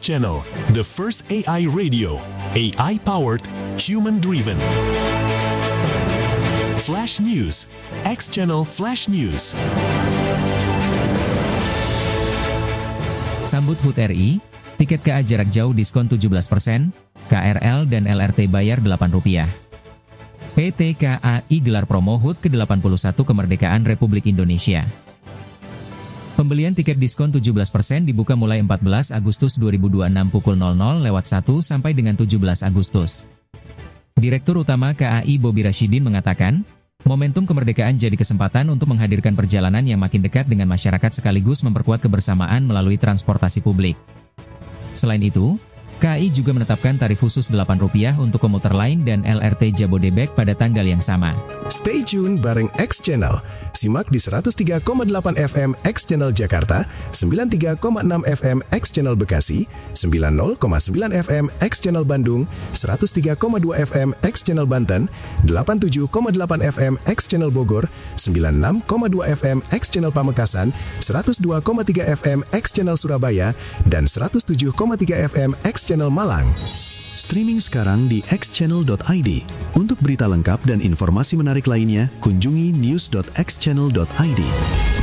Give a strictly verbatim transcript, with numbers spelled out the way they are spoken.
Channel, the first A I radio, A I-powered, human-driven. Flash News, X Channel Flash News. Sambut H U T R I, tiket K A jarak jauh diskon tujuh belas persen, K R L dan L R T bayar delapan rupiah. P T K A I gelar promo H U T ke delapan puluh satu Kemerdekaan Republik Indonesia. Pembelian tiket diskon tujuh belas persen dibuka mulai empat belas Agustus dua ribu dua puluh enam pukul nol nol lewat satu sampai dengan tujuh belas Agustus. Direktur Utama K A I Bobi Rashidin mengatakan, momentum kemerdekaan jadi kesempatan untuk menghadirkan perjalanan yang makin dekat dengan masyarakat sekaligus memperkuat kebersamaan melalui transportasi publik. Selain itu, K A I juga menetapkan tarif khusus delapan rupiah untuk komuter lain dan L R T Jabodebek pada tanggal yang sama. Stay tune bareng X Channel. Simak di seratus tiga koma delapan F M X Channel Jakarta, sembilan puluh tiga koma enam F M X Channel Bekasi, sembilan puluh koma sembilan F M X Channel Bandung, seratus tiga koma dua F M X Channel Banten, delapan puluh tujuh koma delapan F M X Channel Bogor, sembilan puluh enam koma dua F M X Channel Pamekasan, seratus dua koma tiga F M X Channel Surabaya, dan seratus tujuh koma tiga F M X Channel Malang. Streaming sekarang di x channel dot i d. Untuk berita lengkap dan informasi menarik lainnya, kunjungi news dot x channel dot i d.